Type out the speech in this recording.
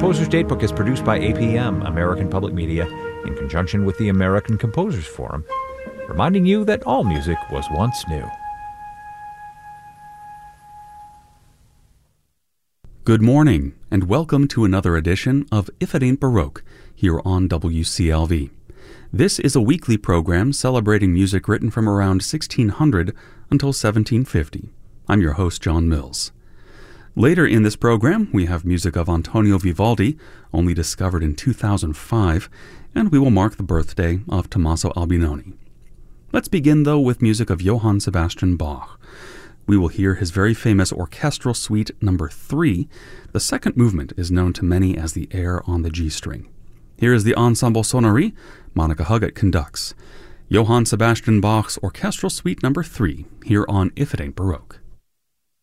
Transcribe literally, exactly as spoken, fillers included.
Composer's Datebook is produced by A P M, American Public Media, in conjunction with the American Composers Forum, reminding you that all music was once new. Good morning, and welcome to another edition of If It Ain't Baroque, here on W C L V. This is a weekly program celebrating music written from around sixteen hundred until seventeen fifty. I'm your host, John Mills. Later in this program, we have music of Antonio Vivaldi, only discovered in two thousand five, and we will mark the birthday of Tommaso Albinoni. Let's begin, though, with music of Johann Sebastian Bach. We will hear his very famous Orchestral Suite Number three. The second movement is known to many as the air on the G string. Here is the Ensemble Sonnerie. Monica Huggett conducts. Johann Sebastian Bach's Orchestral Suite Number three, here on If It Ain't Baroque.